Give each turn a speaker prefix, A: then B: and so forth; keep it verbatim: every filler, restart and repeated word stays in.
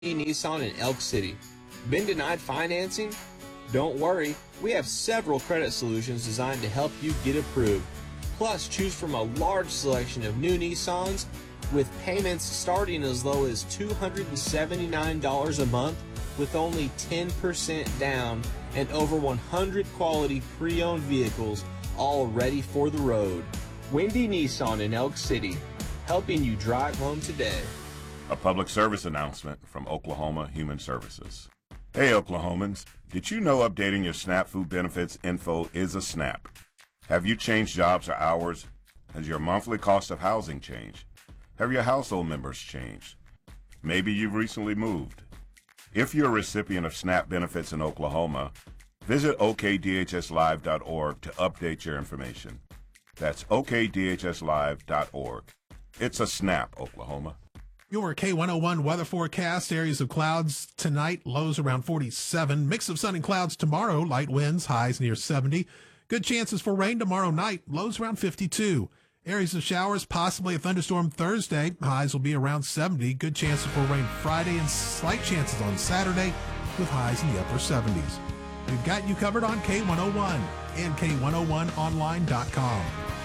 A: Nissan in Elk City. Been denied financing? Don't worry, we have several credit solutions designed to help you get approved. Plus, choose from a large selection of new Nissans with payments starting as low as two hundred seventy-nine dollars a month with only ten percent down and over one hundred quality pre-owned vehicles all ready for the road. Windy Nissan in Elk City, helping you drive home today.
B: A public service announcement from Oklahoma Human Services. Hey Oklahomans, did you know updating your SNAP food benefits info is a snap? Have you changed jobs or hours? Has your monthly cost of housing changed? Have your household members changed? Maybe you've recently moved. If you're a recipient of SNAP benefits in Oklahoma, visit O K D H S live dot org to update your information. That's O K D H S live dot org. It's a snap, Oklahoma.
C: Your K one oh one weather forecast, areas of clouds tonight, lows around forty-seven. Mix of sun and clouds tomorrow, light winds, highs near seventy. Good chances for rain tomorrow night, lows around fifty-two. Areas of showers, possibly a thunderstorm Thursday, highs will be around seventy. Good chances for rain Friday and slight chances on Saturday with highs in the upper seventies. We've got you covered on K one oh one and K one oh one online dot com.